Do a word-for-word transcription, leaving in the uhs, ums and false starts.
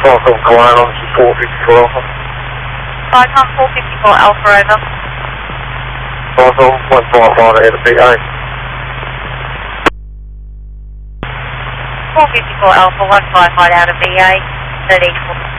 Falcon Glen on four fifty-four Alpha. Falcon four fifty-four Alpha, over. Falcon one five five out of B A. four fifty-four Alpha, one five five out of B A, thirteen four.